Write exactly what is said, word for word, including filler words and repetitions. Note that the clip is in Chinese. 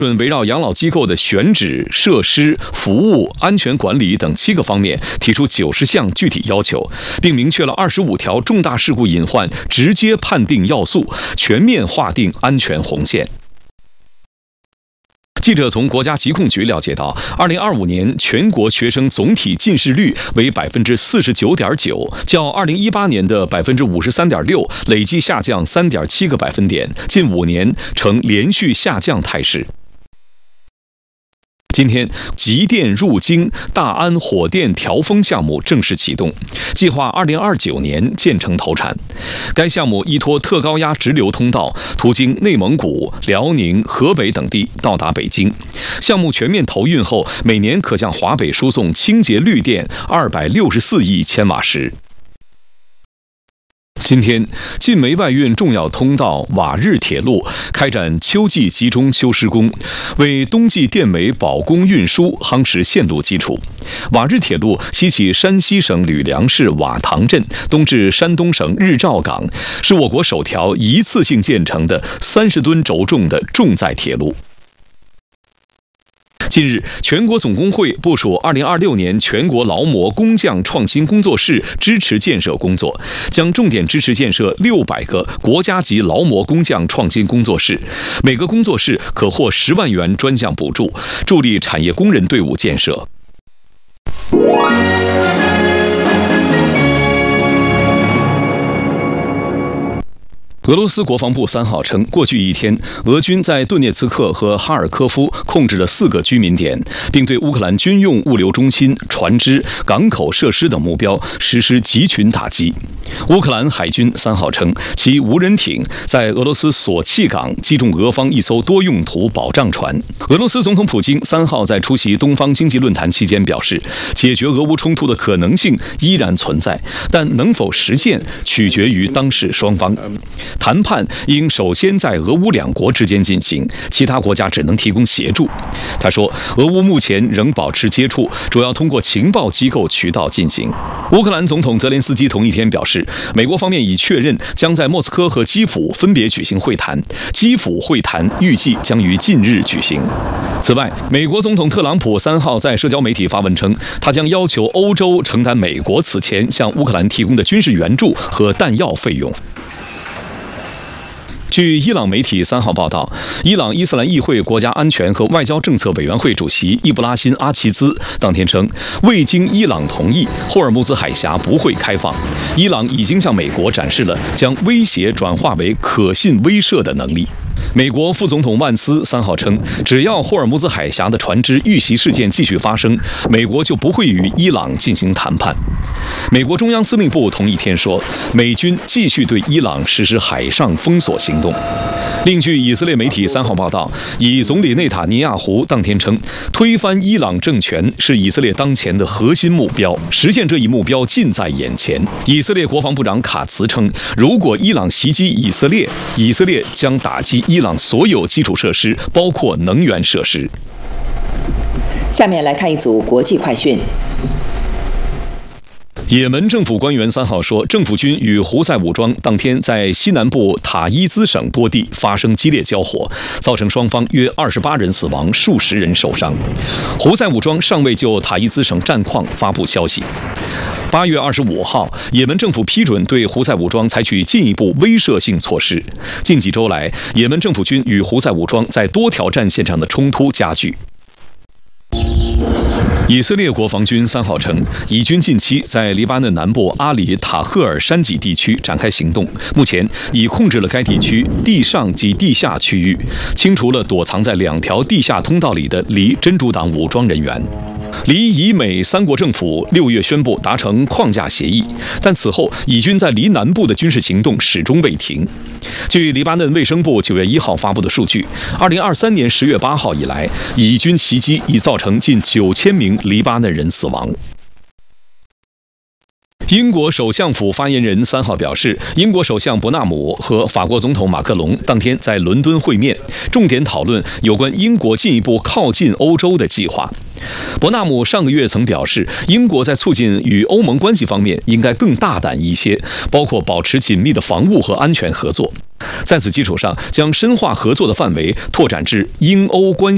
围绕养老机构的选址、设施、服务、安全管理等七个方面提出九十项具体要求，并明确了二十五条重大事故隐患直接判定要素，全面划定安全红线。记者从国家疾控局了解到，二零二五年全国学生总体近视率为百分之四十九点九，较二零一八年的百分之五十三点六累计下降三点七个百分点，近五年呈连续下降态势。今天，极电入京大安火电调风项目正式启动，计划二零二九年建成投产。该项目依托特高压直流通道，途经内蒙古、辽宁、河北等地到达北京。项目全面投运后，每年可向华北输送清洁绿电二百六十四亿千瓦时。今天，晋煤外运重要通道瓦日铁路开展秋季集中修施工，为冬季电煤保供运输夯实线路基础。瓦日铁路西起山西省吕梁市瓦塘镇，东至山东省日照港，是我国首条一次性建成的三十吨轴重的重载铁路。近日，全国总工会部署二零二六年全国劳模工匠创新工作室支持建设工作，将重点支持建设六百个国家级劳模工匠创新工作室，每个工作室可获十万元专项补助，助力产业工人队伍建设。俄罗斯国防部三号称，过去一天，俄军在顿涅茨克和哈尔科夫控制了四个居民点，并对乌克兰军用物流中心、船只、港口设施等目标实施集群打击。乌克兰海军三号称，其无人艇在俄罗斯索契港击中俄方一艘多用途保障船。俄罗斯总统普京三号在出席东方经济论坛期间表示，解决俄乌冲突的可能性依然存在，但能否实现取决于当事双方。谈判应首先在俄乌两国之间进行，其他国家只能提供协助。他说，俄乌目前仍保持接触，主要通过情报机构渠道进行。乌克兰总统泽连斯基同一天表示，美国方面已确认将在莫斯科和基辅分别举行会谈，基辅会谈预计将于近日举行。此外，美国总统特朗普三号在社交媒体发文称，他将要求欧洲承担美国此前向乌克兰提供的军事援助和弹药费用。据伊朗媒体三号报道，伊朗伊斯兰议会国家安全和外交政策委员会主席伊布拉辛·阿齐兹当天称，未经伊朗同意，霍尔木兹海峡不会开放。伊朗已经向美国展示了将威胁转化为可信威慑的能力。美国副总统万斯三号称，只要霍尔木兹海峡的船只遇袭事件继续发生，美国就不会与伊朗进行谈判。美国中央司令部同一天说，美军继续对伊朗实施海上封锁行动。另据以色列媒体三号报道，以总理内塔尼亚胡当天称，推翻伊朗政权是以色列当前的核心目标，实现这一目标近在眼前。以色列国防部长卡茨称，如果伊朗袭击以色列，以色列将打击伊朗所有基础设施，包括能源设施。 下面来看一组国际快讯。 也门政府官员三号说，政府军与胡塞武装当天在西南部塔伊兹省多地发生激烈交火，造成双方约二十八人死亡，数十人受伤。胡塞武装尚未就塔伊兹省战况发布消息。八月二十五号，也门政府批准对胡塞武装采取进一步威慑性措施。近几周来，也门政府军与胡塞武装在多条战线上的冲突加剧。以色列国防军三号称，以军近期在黎巴嫩南部阿里塔赫尔山脊地区展开行动，目前已控制了该地区地上及地下区域，清除了躲藏在两条地下通道里的黎真主党武装人员。黎以美三国政府六月宣布达成框架协议，但此后以军在黎南部的军事行动始终未停。据黎巴嫩卫生部九月一号发布的数据，二零二三年十月八号以来，以军袭击已造成近九千名黎巴嫩人死亡。英国首相府发言人三号表示，英国首相伯纳姆和法国总统马克龙当天在伦敦会面，重点讨论有关英国进一步靠近欧洲的计划。伯纳姆上个月曾表示，英国在促进与欧盟关系方面应该更大胆一些，包括保持紧密的防务和安全合作。在此基础上，将深化合作的范围拓展至英欧关系。